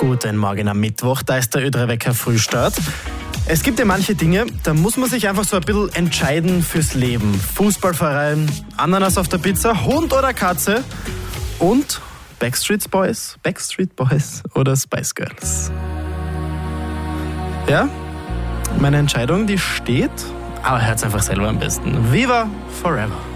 Guten Morgen am Mittwoch, da ist der Ö3-Wecker Frühstart. Es gibt ja manche Dinge, da muss man sich einfach so ein bisschen entscheiden fürs Leben. Fußballverein, Ananas auf der Pizza, Hund oder Katze und Backstreet Boys oder Spice Girls. Ja, meine Entscheidung, die steht, aber hört's einfach selber am besten. Viva Forever!